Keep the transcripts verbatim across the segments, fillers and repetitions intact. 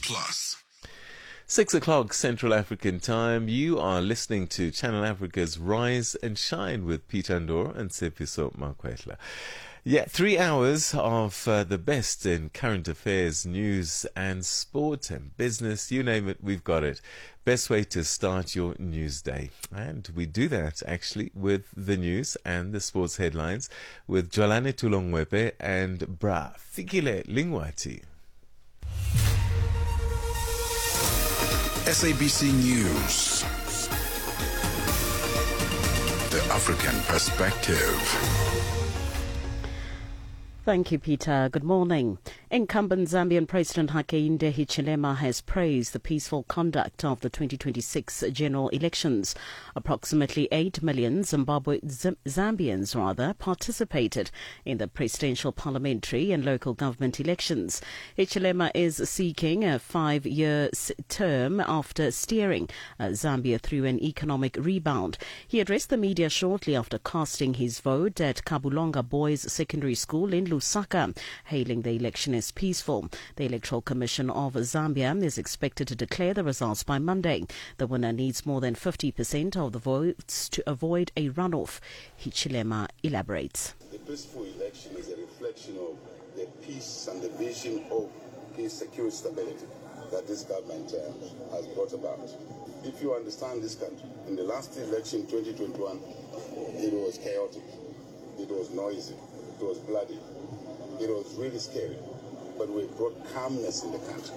Plus. Six o'clock Central African Time. You are listening to Channel Africa's Rise and Shine with Peter Ndoro and Sepiso Makwetla. Yeah, three hours of uh, the best in current affairs, news and sport and business. You name it, we've got it. Best way to start your news day. And we do that actually with the news and the sports headlines with Jolane Tulongwepe and Bra Fikile Lingwati. S A B C News. The African Perspective. Thank you, Peter. Good morning. Incumbent Zambian President Hakainde Hichilema has praised the peaceful conduct of the twenty twenty-six general elections. Approximately eight million Zimbabwe, Z- Zambians rather, participated in the presidential, parliamentary and local government elections. Hichilema is seeking a five-year s- term after steering uh, Zambia through an economic rebound. He addressed the media shortly after casting his vote at Kabulonga Boys Secondary School in Lusaka, hailing the election as peaceful. The Electoral Commission of Zambia is expected to declare the results by Monday. The winner needs more than fifty percent of the votes to avoid a runoff. Hichilema elaborates. The peaceful election is a reflection of the peace and the vision of peace, security, stability that this government uh, has brought about. If you understand this country, in the last election, twenty twenty-one, it was chaotic, it was noisy, it was bloody. It was really scary, but we brought calmness in the country.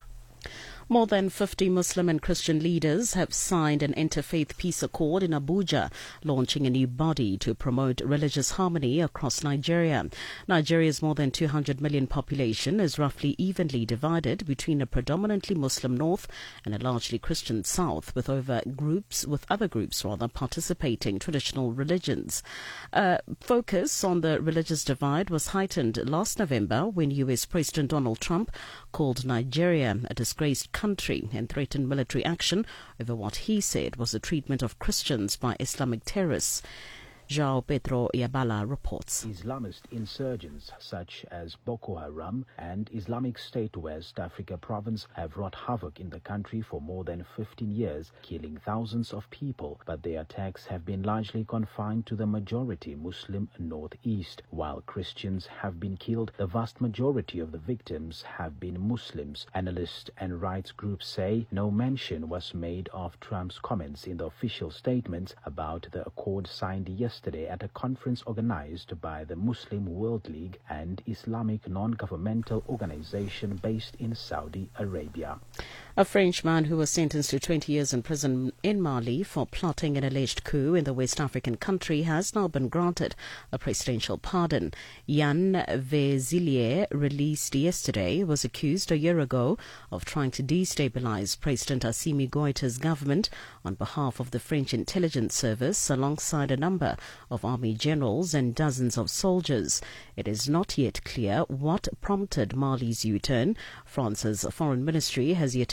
More than fifty Muslim and Christian leaders have signed an interfaith peace accord in Abuja, launching a new body to promote religious harmony across Nigeria. Nigeria's more than two hundred million population is roughly evenly divided between a predominantly Muslim north and a largely Christian south, with over groups, with other groups rather, participating traditional religions. Uh, focus on the religious divide was heightened last November when U S President Donald Trump called Nigeria a disgraced country and threatened military action over what he said was the treatment of Christians by Islamic terrorists. João Pedro Yabala reports. Islamist insurgents such as Boko Haram and Islamic State West Africa Province have wrought havoc in the country for more than fifteen years, killing thousands of people, but their attacks have been largely confined to the majority Muslim Northeast. While Christians have been killed, the vast majority of the victims have been Muslims. Analysts and rights groups say no mention was made of Trump's comments in the official statements about the accord signed yesterday Yesterday at a conference organized by the Muslim World League and Islamic non-governmental organization based in Saudi Arabia. A French man who was sentenced to twenty years in prison in Mali for plotting an alleged coup in the West African country has now been granted a presidential pardon. Yann Vezilier, released yesterday, was accused a year ago of trying to destabilize President Assimi Goïta's government on behalf of the French intelligence service alongside a number of army generals and dozens of soldiers. It is not yet clear what prompted Mali's U-turn. France's foreign ministry has yet